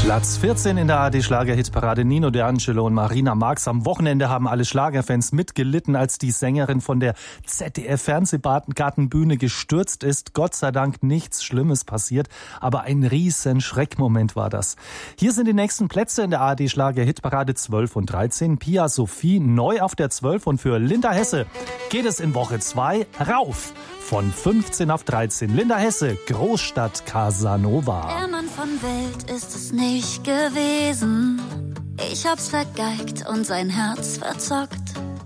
Platz 14 in der ARD-Schlager-Hitparade. Nino D'Angelo und Marina Marx. Am Wochenende haben alle Schlagerfans mitgelitten, als die Sängerin von der ZDF-Fernsehgartenbühne gestürzt ist. Gott sei Dank nichts Schlimmes passiert, aber ein riesen Schreckmoment war das. Hier sind die nächsten Plätze in der ARD-Schlager-Hitparade 12 und 13. Pia Sophie neu auf der 12 und für Linda Hesse geht es in Woche 2 rauf. Von 15 auf 13. Linda Hesse, Großstadt Casanova. Der Mann von Welt ist es nicht gewesen. Ich hab's vergeigt und sein Herz verzockt.